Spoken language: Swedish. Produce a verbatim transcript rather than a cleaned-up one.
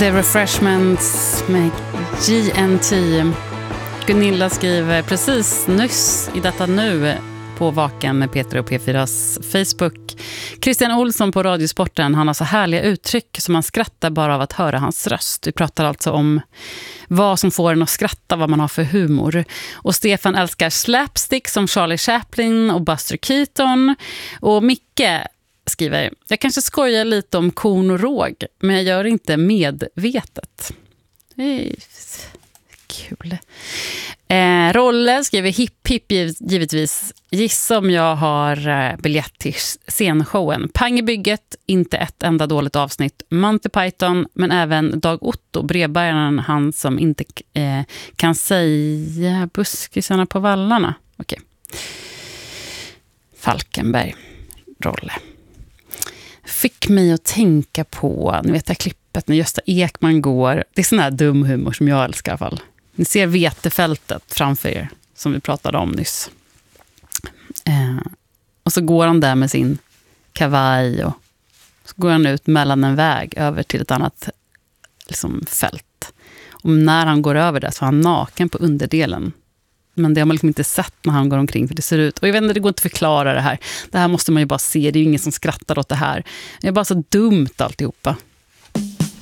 The Refreshments med G N T. Gunilla skriver precis nyss i detta nu på Vaken med Peter och P fyras Facebook. Christian Olsson på Radiosporten, han har så härliga uttryck som man skrattar bara av att höra hans röst. Vi pratar alltså om vad som får en att skratta, vad man har för humor. Och Stefan älskar slapstick som Charlie Chaplin och Buster Keaton. Och Micke skriver, jag kanske skojar lite om kon och råg, men jag gör inte medvetet. Det är kul. Eh, Rolle skriver hipp hipp givetvis. Gissa om jag har eh, biljett till scenshowen. Pang i bygget, inte ett enda dåligt avsnitt. Monty Python, men även Dag Otto, brevbäraren, han som inte eh, kan säga buskisarna på vallarna. Okej. Falkenberg, Rolle. Fick mig att tänka på, ni vet det här klippet när Gösta Ekman går. Det är sån här dum humor som jag älskar i alla fall. Ni ser vetefältet framför er som vi pratade om nyss. Eh, och så går han där med sin kavaj och så går han ut mellan en väg över till ett annat liksom, fält. Och när han går över där så är han naken på underdelen. Men det har man liksom inte sett när han går omkring, för det ser ut. Och jag vet inte, det går inte att förklara det här. Det här måste man ju bara se, det är ju ingen som skrattar åt det här. Det är bara så dumt alltihopa.